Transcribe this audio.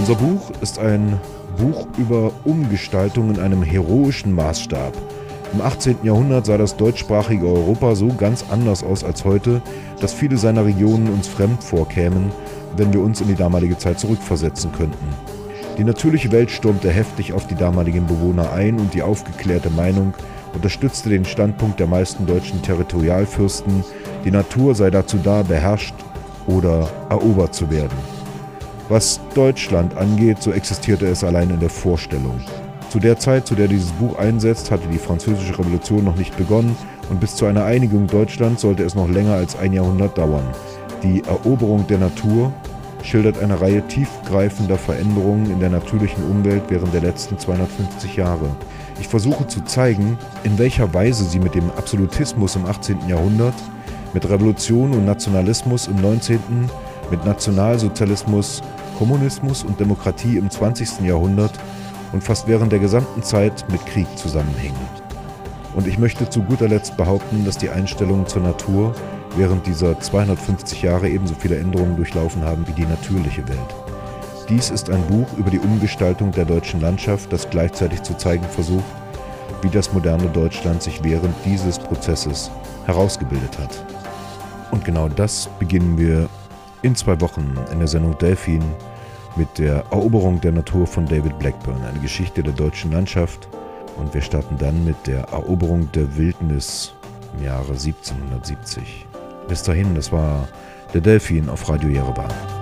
Unser Buch ist ein Buch über Umgestaltung in einem heroischen Maßstab. Im 18. Jahrhundert sah das deutschsprachige Europa so ganz anders aus als heute, dass viele seiner Regionen uns fremd vorkämen, wenn wir uns in die damalige Zeit zurückversetzen könnten. Die natürliche Welt stürmte heftig auf die damaligen Bewohner ein und die aufgeklärte Meinung unterstützte den Standpunkt der meisten deutschen Territorialfürsten, die Natur sei dazu da, beherrscht oder erobert zu werden. Was Deutschland angeht, so existierte es allein in der Vorstellung. Zu der Zeit, zu der dieses Buch einsetzt, hatte die Französische Revolution noch nicht begonnen und bis zu einer Einigung Deutschlands sollte es noch länger als ein Jahrhundert dauern. Die Eroberung der Natur schildert eine Reihe tiefgreifender Veränderungen in der natürlichen Umwelt während der letzten 250 Jahre. Ich versuche zu zeigen, in welcher Weise sie mit dem Absolutismus im 18. Jahrhundert, mit Revolution und Nationalismus im 19., mit Nationalsozialismus, Kommunismus und Demokratie im 20. Jahrhundert und fast während der gesamten Zeit mit Krieg zusammenhängen. Und ich möchte zu guter Letzt behaupten, dass die Einstellungen zur Natur während dieser 250 Jahre ebenso viele Änderungen durchlaufen haben wie die natürliche Welt. Dies ist ein Buch über die Umgestaltung der deutschen Landschaft, das gleichzeitig zu zeigen versucht, wie das moderne Deutschland sich während dieses Prozesses herausgebildet hat. Und genau das beginnen wir in 2 Wochen in der Sendung Delphin mit der Eroberung der Natur von David Blackburn, eine Geschichte der deutschen Landschaft. Und wir starten dann mit der Eroberung der Wildnis im Jahre 1770. Bis dahin, das war der Delphin auf Radio Jerewan.